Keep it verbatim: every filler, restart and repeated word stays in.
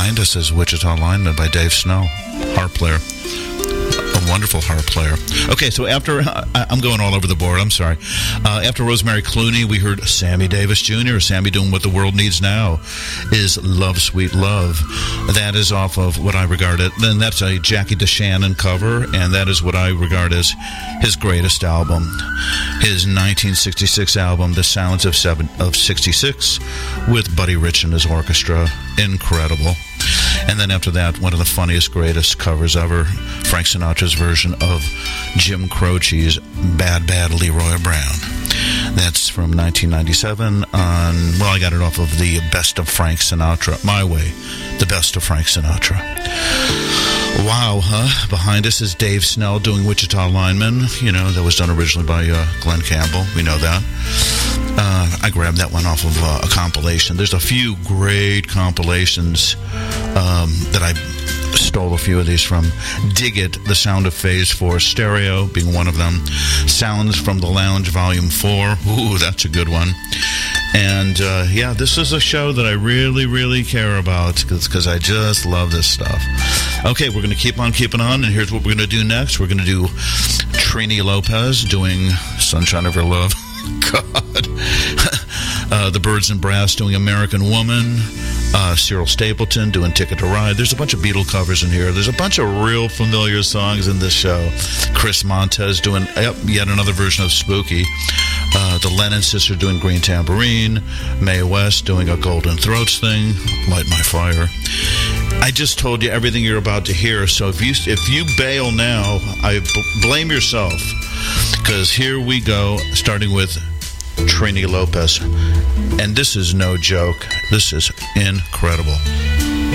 behind us is Wichita Lineman by Dave Snow, harp player. A wonderful harp player. Okay, so after, uh, I'm going all over the board, I'm sorry. Uh, after Rosemary Clooney, we heard Sammy Davis Junior Sammy doing What the World Needs Now is Love, Sweet Love. That is off of what I regard it, then that's a Jackie DeShannon cover, and that is what I regard as his greatest album. His nineteen sixty-six album, The Sounds of, seven, of sixty-six, with Buddy Rich and his orchestra. Incredible. And then after that, one of the funniest, greatest covers ever, Frank Sinatra's version of Jim Croce's Bad, Bad Leroy Brown. That's from nineteen ninety-seven on, well, I got it off of the Best of Frank Sinatra, My Way, the Best of Frank Sinatra. Wow, huh? Behind us is Dave Snell doing Wichita Lineman. You know, that was done originally by uh, Glenn Campbell. We know that. Uh, I grabbed that one off of uh, a compilation. There's a few great compilations um, that I stole a few of these from. Dig It, The Sound of Phase four Stereo being one of them. Sounds from the Lounge Volume four. Ooh, that's a good one. And, uh, yeah, this is a show that I really, really care about because I just love this stuff. Okay, we're going to keep on keeping on, and here's what we're going to do next. We're going to do Trini Lopez doing Sunshine of Your Love. God. uh, the Birds and Brass doing American Woman. Uh, Cyril Stapleton doing Ticket to Ride. There's a bunch of Beatle covers in here. There's a bunch of real familiar songs in this show. Chris Montez doing yep, yet another version of Spooky. Uh, the Lennon Sisters doing Green Tambourine. Mae West doing a Golden Throats thing. Light My Fire. I just told you everything you're about to hear, so if you if you bail now, I b- blame yourself. Because here we go, starting with Trini Lopez. And this is no joke. This is incredible.